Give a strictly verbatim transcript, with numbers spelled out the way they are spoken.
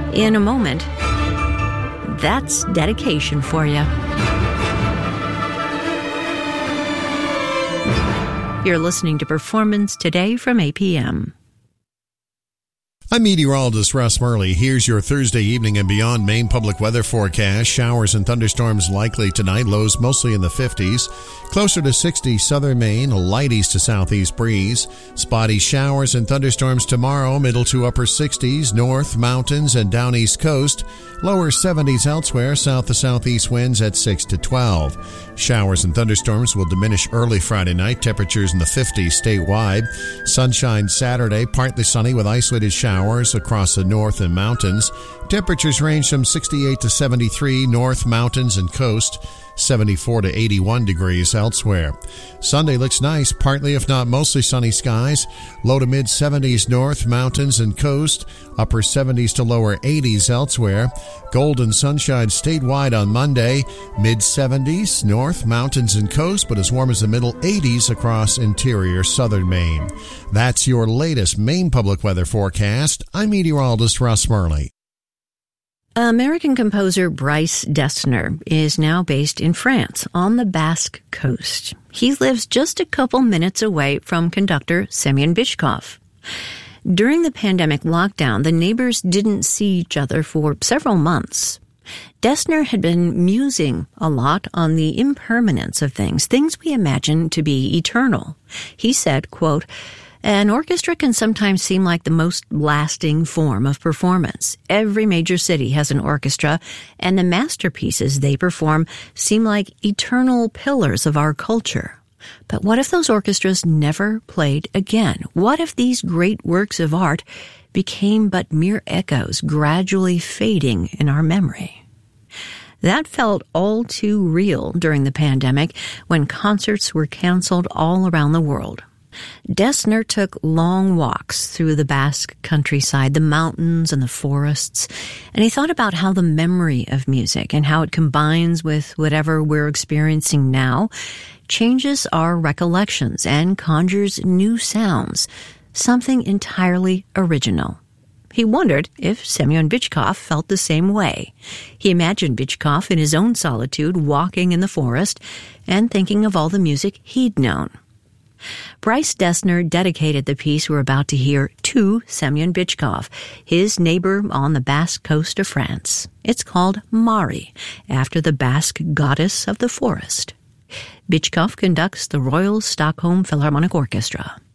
In a moment, that's dedication for you. You're listening to Performance Today from A P M. I'm meteorologist Russ Murley. Here's your Thursday evening and beyond Maine public weather forecast. Showers and thunderstorms likely tonight. Lows mostly in the fifties. Closer to sixty southern Maine. A light east to southeast breeze. Spotty showers and thunderstorms tomorrow. Middle to upper sixties. North, mountains, and down east coast. Lower seventies elsewhere. South to southeast winds at six to twelve. Showers and thunderstorms will diminish early Friday night. Temperatures in the fifties statewide. Sunshine Saturday. Partly sunny with isolated showers across the north and mountains. Temperatures range from sixty-eight to seventy-three north, mountains, and coast. seventy-four to eighty-one degrees elsewhere. Sunday looks nice, partly if not mostly sunny skies. Low to mid seventies north, mountains, and coast. Upper seventies to lower eighties elsewhere. Golden sunshine statewide on Monday. Mid seventies north, mountains, and coast, but as warm as the middle eighties across interior southern Maine. That's your latest Maine public weather forecast. I'm meteorologist Russ Murley. American composer Bryce Dessner is now based in France on the Basque Coast. He lives just a couple minutes away from conductor Semyon Bychkov. During the pandemic lockdown, the neighbors didn't see each other for several months. Dessner had been musing a lot on the impermanence of things, things we imagine to be eternal. He said, quote, "An orchestra can sometimes seem like the most lasting form of performance. Every major city has an orchestra, and the masterpieces they perform seem like eternal pillars of our culture. But what if those orchestras never played again? What if these great works of art became but mere echoes, gradually fading in our memory?" That felt all too real during the pandemic when concerts were canceled all around the world. Dessner took long walks through the Basque countryside, the mountains and the forests, and he thought about how the memory of music and how it combines with whatever we're experiencing now changes our recollections and conjures new sounds, something entirely original. He wondered if Semyon Bychkov felt the same way. He imagined Bychkov in his own solitude, walking in the forest and thinking of all the music he'd known. Bryce Dessner dedicated the piece we're about to hear to Semyon Bychkov, his neighbor on the Basque coast of France. It's called Mari, after the Basque goddess of the forest. Bychkov conducts the Royal Stockholm Philharmonic Orchestra.